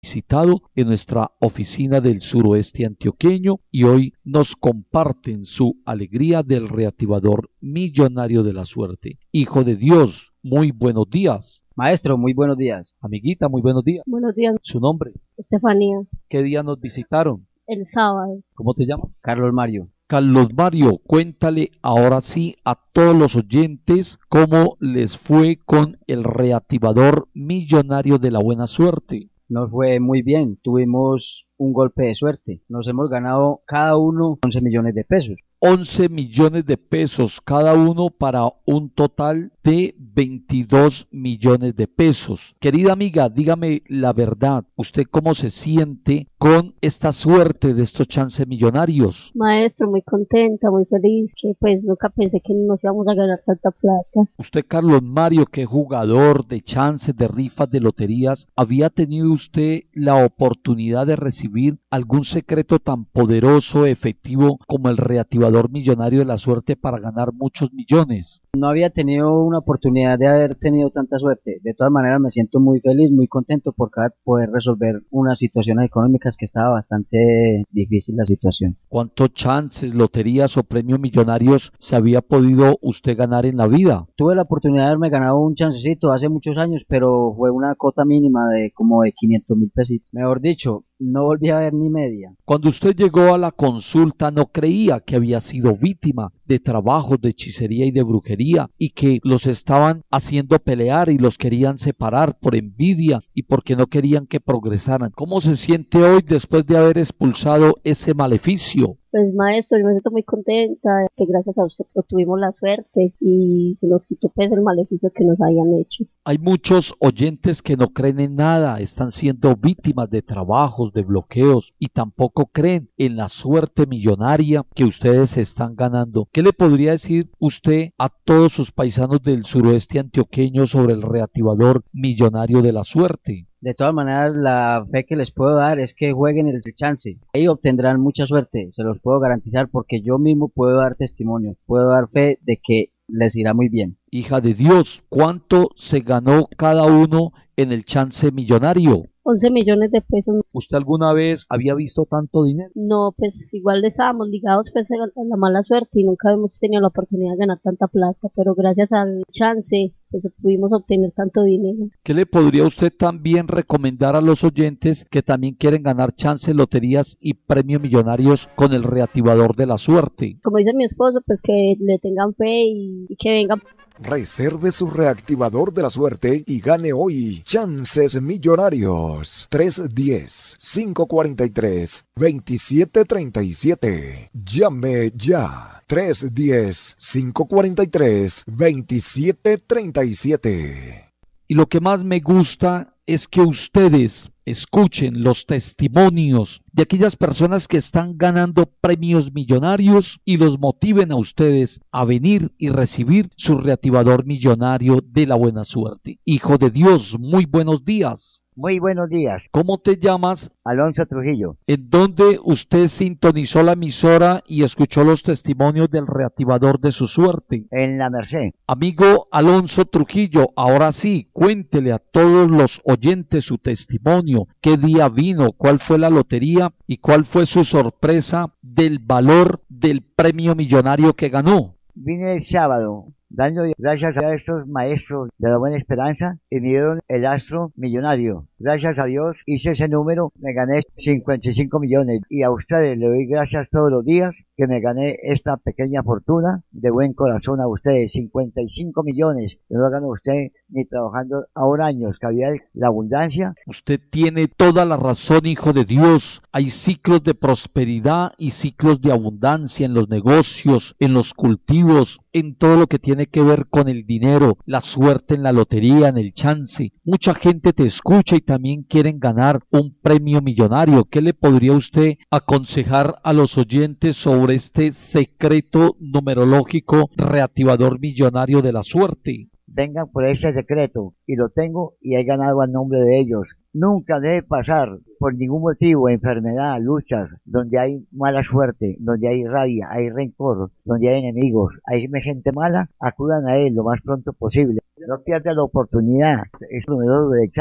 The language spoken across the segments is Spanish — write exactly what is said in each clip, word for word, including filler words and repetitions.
visitado en nuestra oficina del suroeste antioqueño y hoy nos comparten su alegría del reactivador millonario de la suerte. Hijo de Dios, muy buenos días. Maestro, muy buenos días. Amiguita, muy buenos días. Buenos días, ¿Su nombre? Estefanía. ¿Qué día nos visitaron? El sábado. ¿Cómo te llamas? Carlos Mario. Carlos Mario, cuéntale ahora sí a todos los oyentes cómo les fue con el reactivador millonario de la buena suerte. Nos fue muy bien, tuvimos un golpe de suerte. Nos hemos ganado cada uno once millones de pesos. once millones de pesos cada uno para un total de veintidós millones de pesos. Querida amiga, dígame la verdad, ¿usted cómo se siente con esta suerte de estos chances millonarios? Maestro, muy contenta, muy feliz, que pues nunca pensé que nos íbamos a ganar tanta plata. Usted, Carlos Mario, que jugador de chances, de rifas, de loterías, ¿había tenido usted la oportunidad de recibir algún secreto tan poderoso, efectivo como el reactivador millonario de la suerte para ganar muchos millones? No había tenido una oportunidad de haber tenido tanta suerte. De todas maneras me siento muy feliz, muy contento por poder resolver unas situaciones económicas que estaba bastante difícil la situación. ¿Cuántos chances, loterías o premios millonarios se había podido usted ganar en la vida? Tuve la oportunidad de haberme ganado un chancecito hace muchos años, pero fue una cota mínima de como de quinientos mil pesitos. Mejor dicho, no volví a ver ni media. Cuando usted llegó a la consulta no creía que había sido víctima de trabajos de hechicería y de brujería y que los estaban haciendo pelear y los querían separar por envidia y porque no querían que progresaran. ¿Cómo se siente hoy después de haber expulsado ese maleficio? Pues maestro, yo me siento muy contenta, que gracias a usted obtuvimos la suerte y nos quitó pues el maleficio que nos habían hecho. Hay muchos oyentes que no creen en nada, están siendo víctimas de trabajos, de bloqueos y tampoco creen en la suerte millonaria que ustedes están ganando. ¿Qué le podría decir usted a todos sus paisanos del suroeste antioqueño sobre el reactivador millonario de la suerte? De todas maneras, la fe que les puedo dar es que jueguen el chance. Ahí obtendrán mucha suerte, se los puedo garantizar porque yo mismo puedo dar testimonio, puedo dar fe de que les irá muy bien. Hija de Dios, ¿cuánto se ganó cada uno en el chance millonario? once millones de pesos. ¿Usted alguna vez había visto tanto dinero? No, pues igual estábamos ligados pues a la mala suerte y nunca hemos tenido la oportunidad de ganar tanta plata, pero gracias al chance pues pudimos obtener tanto dinero. ¿Qué le podría usted también recomendar a los oyentes que también quieren ganar chances, loterías y premios millonarios con el reactivador de la suerte? Como dice mi esposo, pues que le tengan fe y, y que vengan. Reserve su reactivador de la suerte y gane hoy chances millonarios. tres uno cero, cinco cuatro tres, dos siete tres siete. Llame ya. tres uno cero, cinco cuatro tres, dos siete tres siete. Y lo que más me gusta es que ustedes escuchen los testimonios de aquellas personas que están ganando premios millonarios y los motiven a ustedes a venir y recibir su reactivador millonario de la buena suerte. Hijo de Dios, muy buenos días. Muy buenos días. ¿Cómo te llamas? Alonso Trujillo. ¿En dónde usted sintonizó la emisora y escuchó los testimonios del reactivador de su suerte? En La Merced. Amigo Alonso Trujillo, ahora sí, cuéntele a todos los oyentes su testimonio, qué día vino, cuál fue la lotería y cuál fue su sorpresa del valor del premio millonario que ganó. Vine el sábado, dando gracias a estos maestros de la Buena Esperanza y me dieron el astro millonario. Gracias a Dios hice ese número, me gané cincuenta y cinco millones y a ustedes le doy gracias todos los días que me gané esta pequeña fortuna de buen corazón a ustedes. Cincuenta y cinco millones, no lo gana usted ni trabajando ahora años, que había la abundancia. Usted tiene toda la razón, hijo de Dios. Hay ciclos de prosperidad y ciclos de abundancia en los negocios, en los cultivos, en todo lo que tiene que ver con el dinero, la suerte en la lotería, en el chance. Mucha gente te escucha y también quieren ganar un premio millonario. ¿Qué le podría usted aconsejar a los oyentes sobre este secreto numerológico reactivador millonario de la suerte? Vengan por ese secreto y lo tengo y he ganado al nombre de ellos. Nunca debe pasar por ningún motivo, enfermedad, luchas, donde hay mala suerte, donde hay rabia, hay rencor, donde hay enemigos, hay gente mala, acudan a él lo más pronto posible. No pierda la oportunidad, es un número de chance.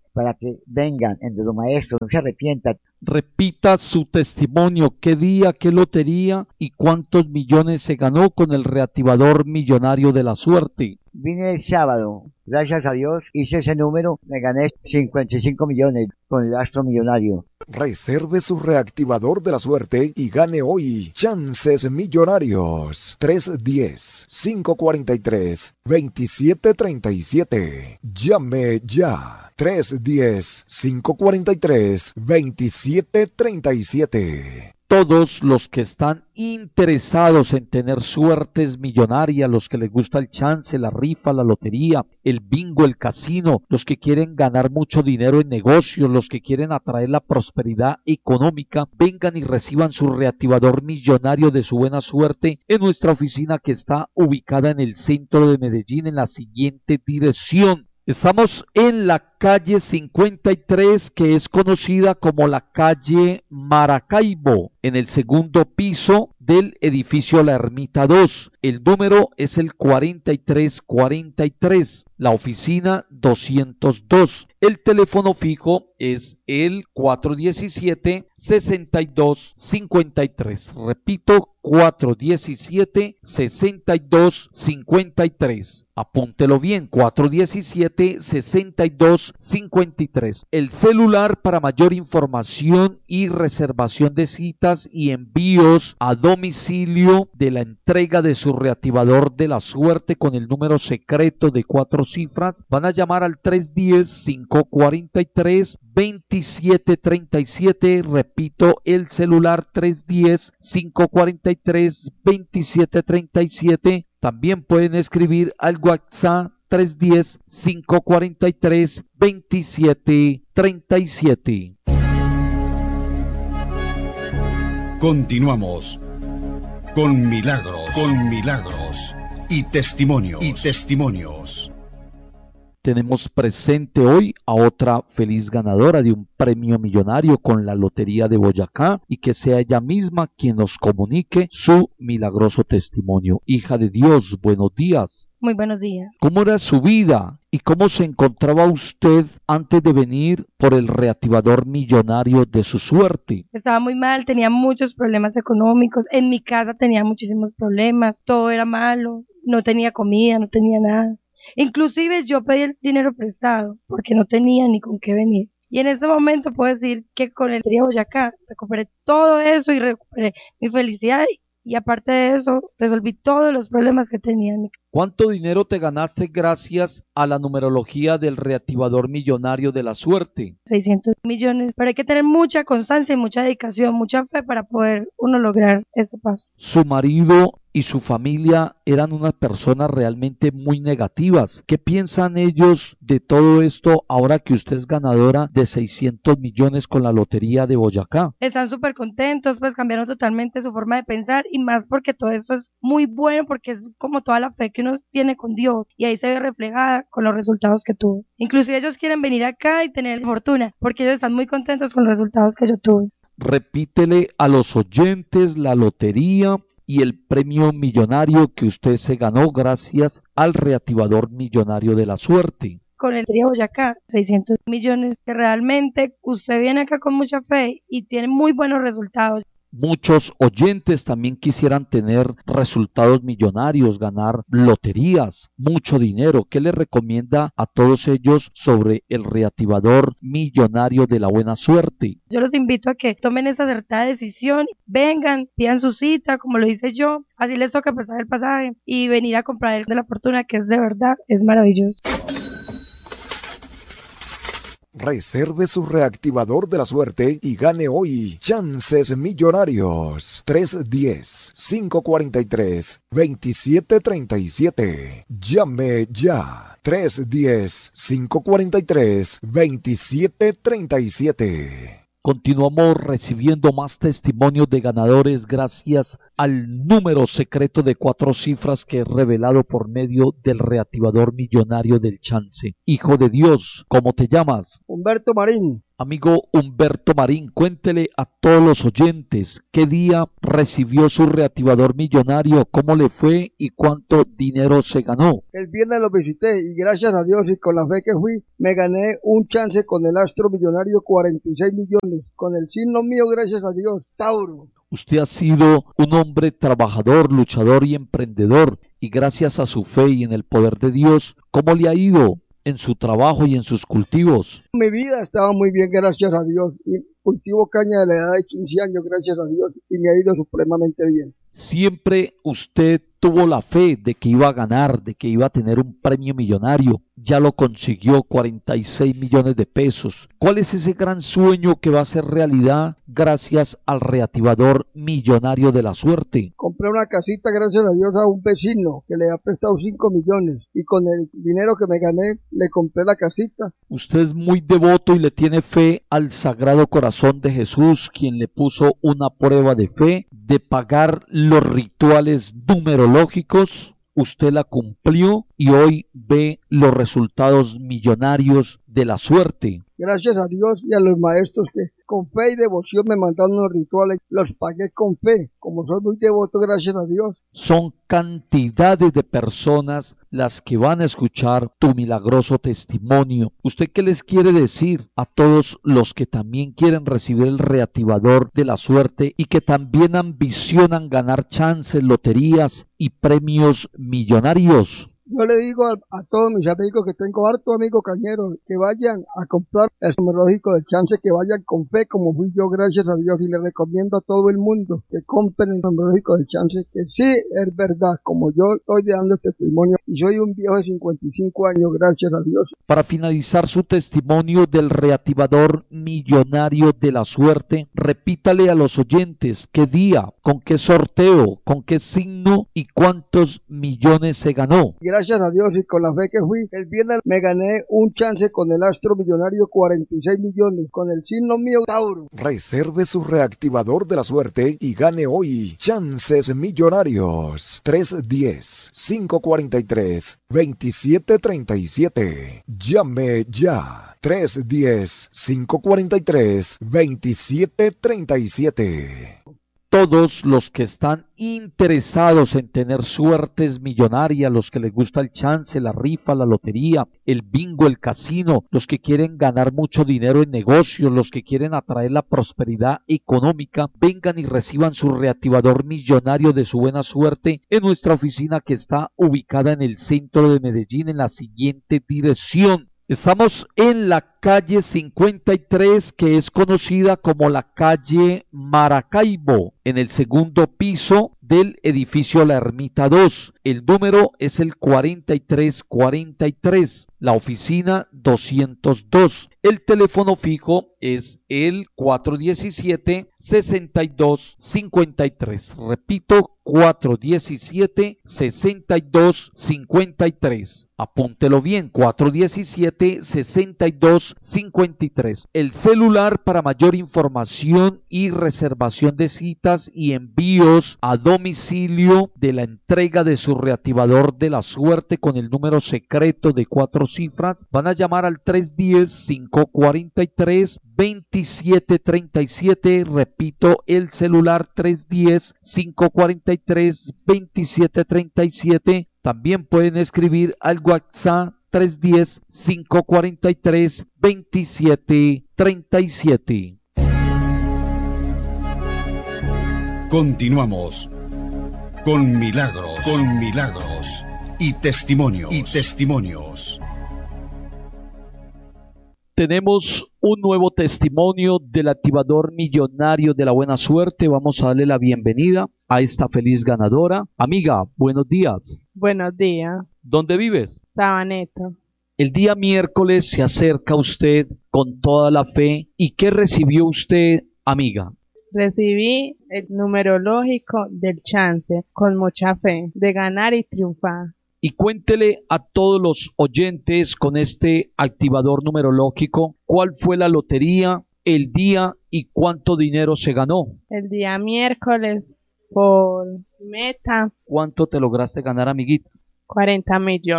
para que vengan entre los maestros, no se arrepientan. Repita su testimonio, qué día, qué lotería y cuántos millones se ganó con el reactivador millonario de la suerte. Vine el sábado, gracias a Dios, hice ese número, me gané cincuenta y cinco millones con el astro millonario. Reserve su reactivador de la suerte y gane hoy chances millonarios. tres uno cero, cinco cuatro tres, dos siete tres siete. Llame ya. tres uno cero, cinco cuatro tres, dos siete tres siete. Todos los que están interesados en tener suertes millonarias, los que les gusta el chance, la rifa, la lotería, el bingo, el casino, los que quieren ganar mucho dinero en negocios, los que quieren atraer la prosperidad económica, vengan y reciban su reactivador millonario de su buena suerte en nuestra oficina que está ubicada en el centro de Medellín en la siguiente dirección. Estamos en la calle cincuenta y tres, que es conocida como la calle Maracaibo, en el segundo piso del edificio La Ermita dos. El número es el cuarenta y tres cuarenta y tres, la oficina doscientos dos. El teléfono fijo es el cuatro uno siete, seis dos cinco tres. Repito, cuatro uno siete, seis dos cinco tres. Apúntelo bien, cuatro uno siete, seis dos cinco tres. El celular para mayor información y reservación de citas y envíos a domicilio de la entrega de su reactivador de la suerte con el número secreto de cuatro cifras. Van a llamar al tres uno cero, cinco cuatro tres, dos siete tres siete. Repito, el celular tres uno cero, cinco cuatro tres, dos siete tres siete. También pueden escribir al WhatsApp tres uno cero, cinco cuatro tres, dos siete tres siete. Continuamos con Milagros, con Milagros y testimonios, y testimonios. Tenemos presente hoy a otra feliz ganadora de un premio millonario con la Lotería de Boyacá, y que sea ella misma quien nos comunique su milagroso testimonio. Hija de Dios, buenos días. Muy buenos días. ¿Cómo era su vida y cómo se encontraba usted antes de venir por el reactivador millonario de su suerte? Estaba muy mal, tenía muchos problemas económicos, en mi casa tenía muchísimos problemas, todo era malo, no tenía comida, no tenía nada. Inclusive yo pedí el dinero prestado porque no tenía ni con qué venir. Y en este momento puedo decir que con el Lotería Boyacá recuperé todo eso y recuperé mi felicidad, y aparte de eso resolví todos los problemas que tenía en mi casa. ¿Cuánto dinero te ganaste gracias a la numerología del reactivador millonario de la suerte? seiscientos millones, pero hay que tener mucha constancia y mucha dedicación, mucha fe para poder uno lograr este paso. Su marido y su familia eran unas personas realmente muy negativas. ¿Qué piensan ellos de todo esto ahora que usted es ganadora de seiscientos millones con la Lotería de Boyacá? Están súper contentos, pues cambiaron totalmente su forma de pensar, y más porque todo esto es muy bueno, porque es como toda la fe que uno tiene con Dios, y ahí se ve reflejada con los resultados que tuvo. Inclusive ellos quieren venir acá y tener fortuna, porque ellos están muy contentos con los resultados que yo tuve. Repítele a los oyentes la lotería y el premio millonario que usted se ganó gracias al reactivador millonario de la suerte. Con el Lotería Boyacá, seiscientos millones, que realmente usted viene acá con mucha fe y tiene muy buenos resultados. Muchos oyentes también quisieran tener resultados millonarios, ganar loterías, mucho dinero. ¿Qué le recomienda a todos ellos sobre el reactivador millonario de la buena suerte? Yo los invito a que tomen esa acertada decisión, vengan, pidan su cita, como lo hice yo, así les toca prestar el pasaje y venir a comprar el de la fortuna, que es de verdad, es maravilloso. Reserve su reactivador de la suerte y gane hoy chances millonarios. tres uno cero, cinco cuatro tres, dos siete tres siete. Llame ya. tres uno cero, cinco cuatro tres, dos siete tres siete. Continuamos recibiendo más testimonios de ganadores gracias al número secreto de cuatro cifras que es revelado por medio del reactivador millonario del chance. Hijo de Dios, ¿cómo te llamas? Humberto Marín. Amigo Humberto Marín, cuéntele a todos los oyentes qué día recibió su reactivador millonario, cómo le fue y cuánto dinero se ganó. El viernes lo visité y gracias a Dios y con la fe que fui, me gané un chance con el astro millonario cuarenta y seis millones, con el signo mío, gracias a Dios, Tauro. Usted ha sido un hombre trabajador, luchador y emprendedor, y gracias a su fe y en el poder de Dios, ¿cómo le ha ido en su trabajo y en sus cultivos? Mi vida estaba muy bien, gracias a Dios. Y cultivo caña de la edad de quince años, gracias a Dios, y me ha ido supremamente bien. Siempre usted tuvo la fe de que iba a ganar, de que iba a tener un premio millonario. Ya lo consiguió, cuarenta y seis millones de pesos. ¿Cuál es ese gran sueño que va a ser realidad gracias al reactivador millonario de la suerte? Compré una casita, gracias a Dios, a un vecino que le ha prestado cinco millones y con el dinero que me gané le compré la casita. Usted es muy devoto y le tiene fe al Sagrado Corazón de Jesús, quien le puso una prueba de fe de pagar los rituales numerológicos. Usted la cumplió y hoy ve los resultados millonarios de la suerte. Gracias a Dios y a los maestros que con fe y devoción me mandaron los rituales, los pagué con fe, como soy muy devoto, gracias a Dios. Son cantidades de personas las que van a escuchar tu milagroso testimonio. ¿Usted qué les quiere decir a todos los que también quieren recibir el reactivador de la suerte y que también ambicionan ganar chances, loterías y premios millonarios? Yo le digo a, a todos mis amigos, que tengo harto amigos cañeros, que vayan a comprar el numerológico del chance, que vayan con fe como fui yo, gracias a Dios, y le recomiendo a todo el mundo que compren el numerológico del chance, que sí es verdad, como yo estoy dando testimonio, y soy un viejo de cincuenta y cinco años, gracias a Dios. Para finalizar su testimonio del reactivador millonario de la suerte, repítale a los oyentes qué día, con qué sorteo, con qué signo y cuántos millones se ganó. Gracias a Dios y con la fe que fui, el viernes me gané un chance con el astro millonario cuarenta y seis millones, con el signo mío, Tauro. Reserve su reactivador de la suerte y gane hoy chances millonarios. tres uno cero, cinco cuatro tres, dos siete tres siete. Llame ya. tres uno cero, cinco cuatro tres, dos siete tres siete. Todos los que están interesados en tener suertes millonarias, los que les gusta el chance, la rifa, la lotería, el bingo, el casino, los que quieren ganar mucho dinero en negocios, los que quieren atraer la prosperidad económica, vengan y reciban su reactivador millonario de su buena suerte en nuestra oficina que está ubicada en el centro de Medellín en la siguiente dirección. Estamos en la calle cincuenta y tres, que es conocida como la calle Maracaibo, en el segundo piso del edificio La Ermita dos. El número es el cuarenta y tres cuarenta y tres, la oficina doscientos dos. El teléfono fijo es el cuatro uno siete, seis dos cinco tres. Repito, cuatro uno siete, seis dos cinco tres. Apúntelo bien, cuatro uno siete, seis dos cinco tres. El celular para mayor información y reservación de citas y envíos a domicilio de la entrega de su reactivador de la suerte con el número secreto de cuatro cifras, van a llamar al tres uno cero, cinco cuatro tres, dos siete tres siete. Repito, el celular tres uno cero, cinco cuatro tres, dos siete tres siete. También pueden escribir al WhatsApp tres uno cero, cinco cuatro tres, dos siete tres siete. Continuamos con Milagros, con Milagros y testimonios, y testimonios. Tenemos un nuevo testimonio del activador millonario de la buena suerte. Vamos a darle la bienvenida a esta feliz ganadora. Amiga, buenos días. Buenos días. ¿Dónde vives? Sabaneta. El día miércoles se acerca usted con toda la fe. ¿Y qué recibió usted, amiga? Recibí el numerológico del chance con mucha fe de ganar y triunfar. Y cuéntele a todos los oyentes con este activador numerológico cuál fue la lotería, el día y cuánto dinero se ganó. El día miércoles por meta. ¿Cuánto te lograste ganar, amiguita? cuarenta millones.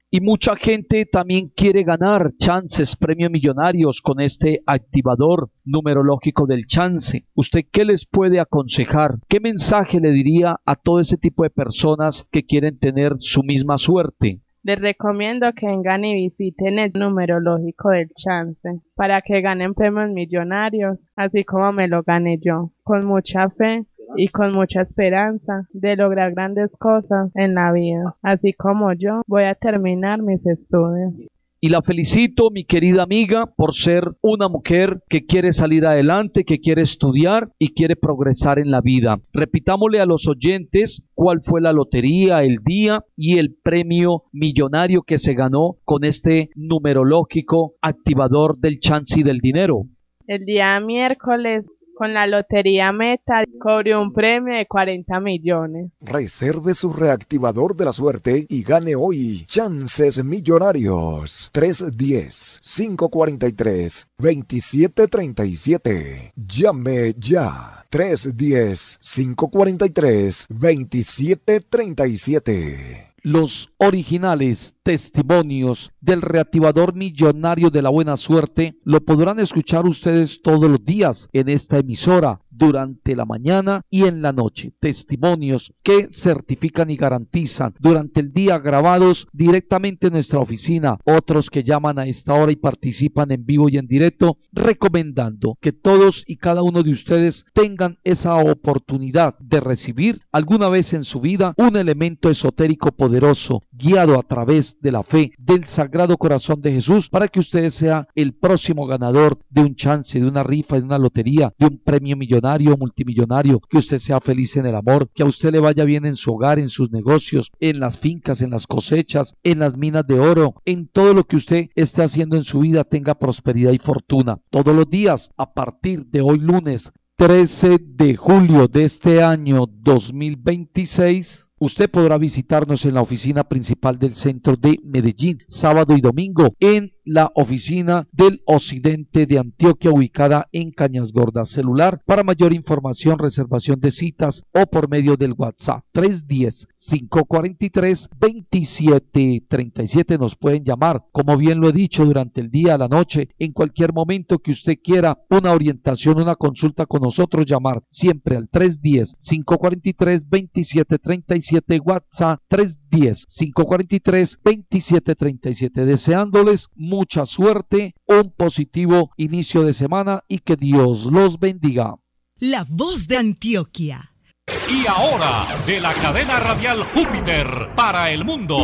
Y mucha gente también quiere ganar chances, premios millonarios con este activador numerológico del chance. ¿Usted qué les puede aconsejar? ¿Qué mensaje le diría a todo ese tipo de personas que quieren tener su misma suerte? Les recomiendo que vengan y visiten el numerológico del chance para que ganen premios millonarios, así como me lo gané yo, con mucha fe y con mucha esperanza de lograr grandes cosas en la vida, así como yo voy a terminar mis estudios. Y la felicito, mi querida amiga, por ser una mujer que quiere salir adelante, que quiere estudiar y quiere progresar en la vida. Repitámosle a los oyentes cuál fue la lotería, el día y el premio millonario que se ganó con este numerológico activador del chance y del dinero. El día miércoles, con la lotería Meta, cobró un premio de cuarenta millones. Reserve su reactivador de la suerte y gane hoy chances millonarios. tres uno cero, cinco cuatro tres, dos siete tres siete. Llame ya. tres uno cero, cinco cuatro tres, dos siete tres siete. Los originales testimonios del reactivador millonario de la buena suerte lo podrán escuchar ustedes todos los días en esta emisora durante la mañana y en la noche. Testimonios que certifican y garantizan durante el día grabados directamente en nuestra oficina. Otros que llaman a esta hora y participan en vivo y en directo, recomendando que todos y cada uno de ustedes tengan esa oportunidad de recibir alguna vez en su vida un elemento esotérico poderoso, guiado a través de la fe del Sagrado Corazón de Jesús, para que usted sea el próximo ganador de un chance, de una rifa, de una lotería, de un premio millonario, multimillonario, que usted sea feliz en el amor, que a usted le vaya bien en su hogar, en sus negocios, en las fincas, en las cosechas, en las minas de oro, en todo lo que usted esté haciendo en su vida, tenga prosperidad y fortuna. Todos los días, a partir de hoy lunes trece de julio de este año dos mil veintiséis, usted podrá visitarnos en la oficina principal del centro de Medellín, sábado y domingo, en la oficina del occidente de Antioquia, ubicada en Cañas Gordas. Celular para mayor información, reservación de citas o por medio del WhatsApp tres uno cero, cinco cuatro tres, dos siete tres siete. Nos pueden llamar, como bien lo he dicho, durante el día, la noche, en cualquier momento que usted quiera una orientación, una consulta con nosotros, llamar siempre al tres uno cero, cinco cuatro tres, dos siete tres siete, WhatsApp tres uno cero, cinco cuatro tres, dos siete tres siete. Deseándoles mucha suerte, un positivo inicio de semana y que Dios los bendiga. La voz de Antioquia. Y ahora, de la cadena radial Júpiter para el mundo,